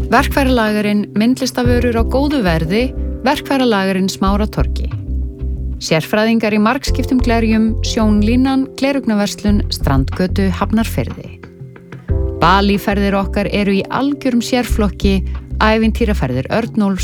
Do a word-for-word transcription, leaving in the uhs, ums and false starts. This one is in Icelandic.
Verkfæralagerinn myndlistavörur á góðu verði, verkfæralagerinn Smáratorgi. Sérfræðingar í margskiptum glerjum, Sjónlínan, glerugnaverslun, Strandgötu, Hafnarfirði. Balíferðir okkar eru í algjörum sérflokki, ævintýraferðir Örnólfs,